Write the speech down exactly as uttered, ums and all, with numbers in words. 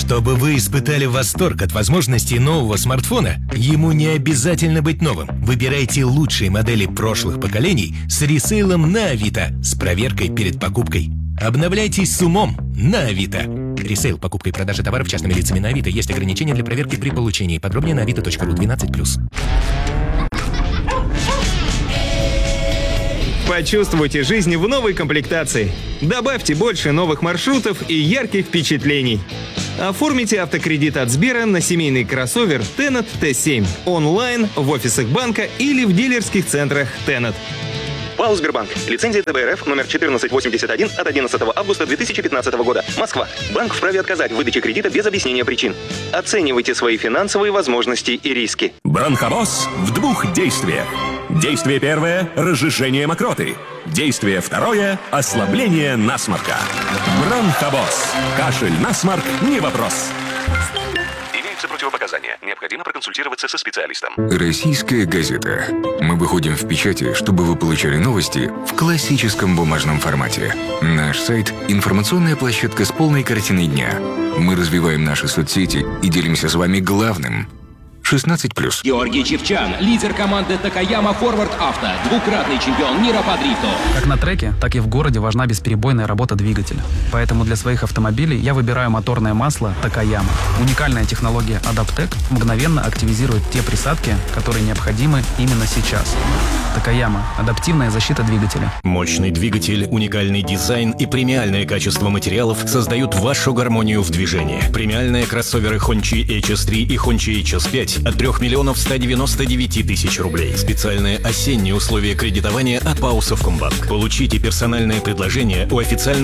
Чтобы вы испытали восторг от возможностей нового смартфона, ему не обязательно быть новым. Выбирайте лучшие модели прошлых поколений с ресейлом на Авито с проверкой перед покупкой. Обновляйтесь с умом на Авито. Ресейл, покупка и продажа товаров частными лицами на Авито. Есть ограничения для проверки при получении. Подробнее на авито точка ру двенадцать плюс. Почувствуйте жизнь в новой комплектации. Добавьте больше новых маршрутов и ярких впечатлений. Оформите автокредит от Сбера на семейный кроссовер Tenet Т семь онлайн, в офисах банка или в дилерских центрах Tenet. ПАО «Сбербанк». Лицензия Т Б Р Ф номер четырнадцать восемьдесят один от одиннадцатого августа две тысячи пятнадцатого года. Москва. Банк вправе отказать в выдаче кредита без объяснения причин. Оценивайте свои финансовые возможности и риски. Бронхобоз в двух действиях. Действие первое – разжижение мокроты. Действие второе – ослабление насморка. Бронхобоз. Кашель, насморк – не вопрос. Имеются противопоказания. Необходимо проконсультироваться со специалистом. Российская газета. Мы выходим в печати, чтобы вы получали новости в классическом бумажном формате. Наш сайт – информационная площадка с полной картиной дня. Мы развиваем наши соцсети и делимся с вами главным – шестнадцать плюс. Георгий Чевчан, лидер команды Такаяма Форвард Авто, двукратный чемпион мира по дрифту. Как на треке, так и в городе важна бесперебойная работа двигателя. Поэтому для своих автомобилей я выбираю моторное масло Такаяма. Уникальная технология Адаптек мгновенно активизирует те присадки, которые необходимы именно сейчас. Такаяма – адаптивная защита двигателя. Мощный двигатель, уникальный дизайн и премиальное качество материалов создают вашу гармонию в движении. Премиальные кроссоверы Hончи эйч эс три и Hончи эйч эс пять от трёх миллионов ста девяноста девяти тысяч рублей. Специальные осенние условия кредитования от ПАО «Совкомбанк». Получите персональное предложение у официального